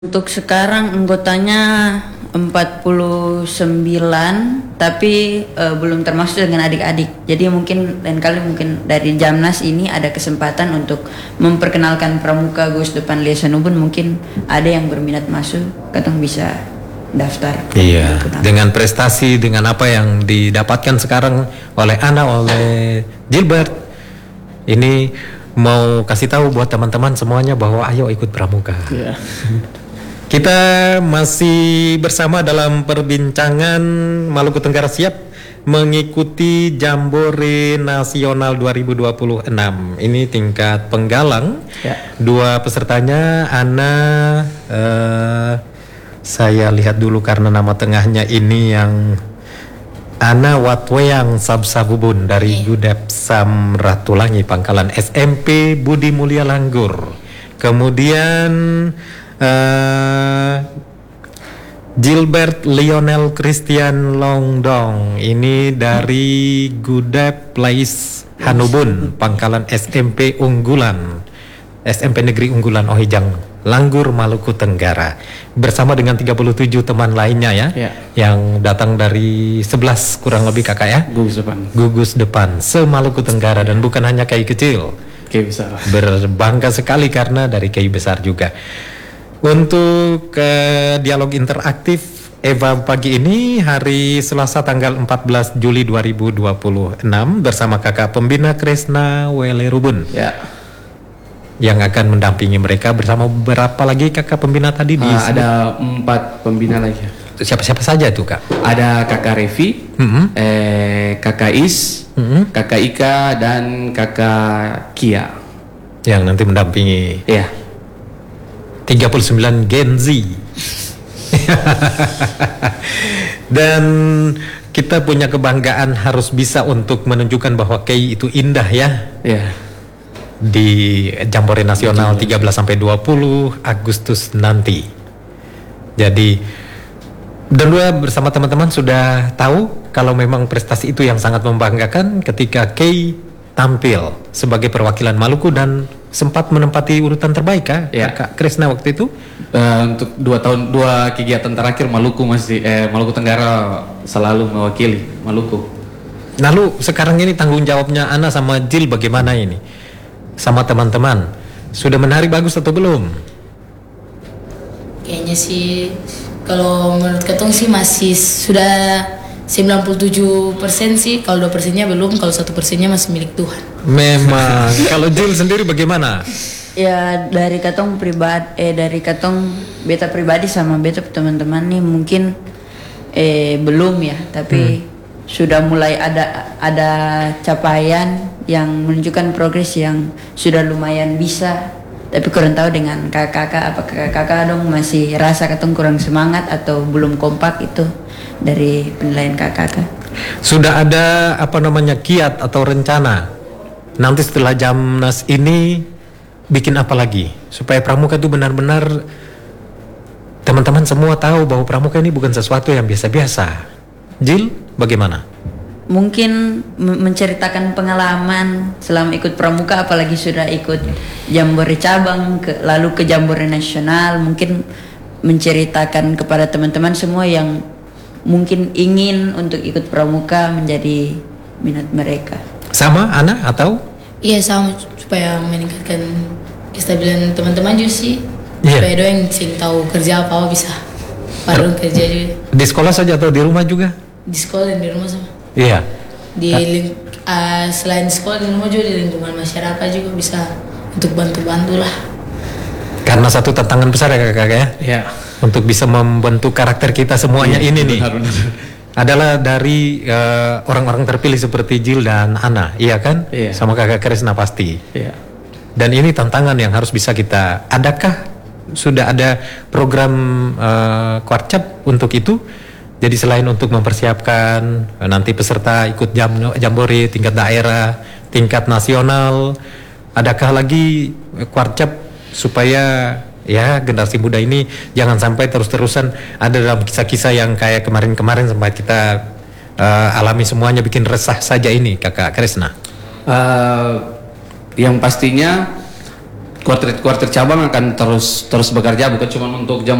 Untuk sekarang anggotanya 49, tapi belum termasuk dengan adik-adik. Jadi mungkin lain kali mungkin dari Jamnas ini ada kesempatan untuk memperkenalkan Pramuka Gus depan Lesanubun, mungkin ada yang berminat masuk, katong bisa daftar. Iya, dengan prestasi, dengan apa yang didapatkan sekarang oleh Ana, oleh Gilbert, ini mau kasih tahu buat teman-teman semuanya bahwa ayo ikut Pramuka. Iya. Kita masih bersama dalam perbincangan Maluku Tenggara siap mengikuti Jambore Nasional 2026. Ini tingkat penggalang. Ya. Dua pesertanya, Ana, saya lihat dulu karena nama tengahnya ini yang Ana Watweyang Sabsabubun dari Gudep Samratulangi Pangkalan SMP Budi Mulia Langgur. Kemudian Gilbert Lionel Christian Longdong, ini dari Gudep Place Hanubun Pangkalan SMP Negeri Unggulan Ohijang Langgur, Maluku Tenggara, bersama dengan 37 teman lainnya ya. Yang datang dari 11 kurang lebih kakak ya, gugus depan se-Maluku Tenggara, dan bukan hanya KI kecil, KI besar. Berbangga sekali karena dari KI besar juga. Untuk dialog interaktif Eva pagi ini hari Selasa tanggal 14 Juli 2026 bersama kakak pembina Kresna Welerubun yang akan mendampingi mereka bersama beberapa lagi kakak pembina tadi. Ada 4 pembina lagi. Siapa-siapa saja tuh kak? Ada kakak Revi, kakak Is, kakak Ika, dan kakak Kia yang nanti mendampingi. Iya. 39 Gen Z. Dan kita punya kebanggaan harus bisa untuk menunjukkan bahwa KI itu indah ya. Di Jambore Nasional 13 sampai 20 Agustus nanti. Jadi dan bersama teman-teman sudah tahu kalau memang prestasi itu yang sangat membanggakan ketika KI tampil sebagai perwakilan Maluku dan sempat menempati urutan terbaik Kak Kresna waktu itu. Untuk 2 kegiatan terakhir Maluku Tenggara selalu mewakili Maluku. Lalu sekarang ini tanggung jawabnya Ana sama Jill bagaimana ini? Sama teman-teman sudah menari bagus atau belum? Kayaknya sih kalau menurut Ketong sih masih sudah 97% sih, kalau 2%-nya belum, kalau 1%-nya masih milik Tuhan. Memang. Kalau Jill sendiri bagaimana? Ya dari katong pribadi, dari katong beta pribadi sama beta teman-teman nih mungkin belum ya, tapi sudah mulai ada capaian yang menunjukkan progres yang sudah lumayan bisa. Tapi kurang tahu dengan kakak-kakak, apakah kakak dong masih rasa katong kurang semangat atau belum kompak, itu dari penilaian kakak. Sudah ada kiat atau rencana nanti setelah Jamnas ini bikin apa lagi supaya Pramuka itu benar-benar teman-teman semua tahu bahwa Pramuka ini bukan sesuatu yang biasa-biasa. Jill, bagaimana? Mungkin menceritakan pengalaman selama ikut Pramuka, apalagi sudah ikut Jambore cabang, lalu ke Jambore nasional, mungkin menceritakan kepada teman-teman semua yang mungkin ingin untuk ikut Pramuka menjadi minat mereka. Sama Ana atau? Iya sama, supaya meningkatkan kestabilan teman-teman juga sih. Supaya doang sing tahu kerja apa bisa baru kerja juga. Di sekolah saja atau di rumah juga? Di sekolah dan di rumah sama. Iya. Selain sekolah di rumah juga di lingkungan masyarakat juga bisa untuk bantu-bantu lah. Karena satu tantangan besar ya kakak ya. Iya. Untuk bisa membentuk karakter kita semuanya ini nih. Adalah dari orang-orang terpilih seperti Jill dan Ana, iya kan? Iya. Sama kakak Kresna pasti. Iya. Dan ini tantangan yang harus bisa kita. Adakah sudah ada program Kwarcap untuk itu? Jadi selain untuk mempersiapkan nanti peserta ikut Jambore tingkat daerah, tingkat nasional, adakah lagi Kwarcap supaya ya generasi muda ini jangan sampai terus-terusan ada dalam kisah-kisah yang kayak kemarin-kemarin sampai kita alami semuanya bikin resah saja ini kakak Kresna? Yang pastinya kuarter cabang akan terus bekerja, bukan cuma untuk jam